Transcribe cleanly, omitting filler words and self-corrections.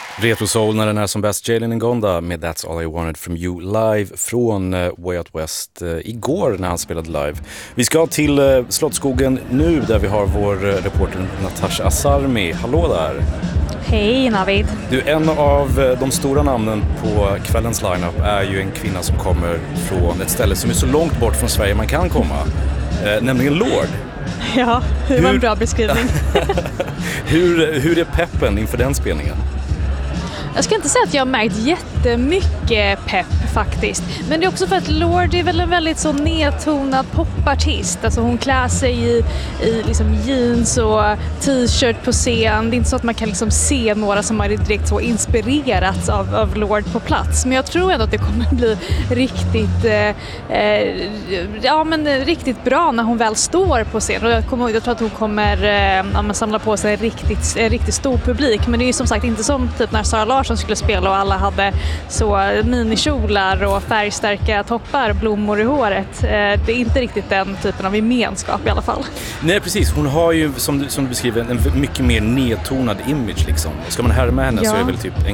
Retro Soul när den är som bäst. Jalen Ngonda med That's All I Wanted From You live från Way Out West igår när han spelade live. Vi ska till Slottsskogen nu där vi har vår reporter Natasha Asarmi. Hallå där! Hej Navid! Du, en av de stora namnen på kvällens lineup är ju en kvinna som kommer från ett ställe som är så långt bort från Sverige man kan komma. Nämligen Lorde. Ja, det var en bra beskrivning. hur är peppen inför den spelningen? Jag ska inte säga att jag har märkt jättemycket pepp faktiskt. Men det är också för att Lorde är väl en väldigt så nedtonad popartist. Alltså hon klär sig i liksom jeans och t-shirt på scen. Det är inte så att man kan liksom se några som har direkt så inspirerats av Lorde på plats. Men jag tror ändå att det kommer bli riktigt bra när hon väl står på scen. Och jag tror att hon kommer samla på sig en riktigt stor publik. Men det är ju som sagt inte som typ när Sara Larsson skulle spela och alla hade så minikjolar och färgstarka toppar, blommor i håret. Det är inte riktigt den typen av gemenskap i alla fall. Nej, precis. Hon har ju, som du beskriver, en mycket mer nedtonad image liksom. Ska man härma henne så är det väl typ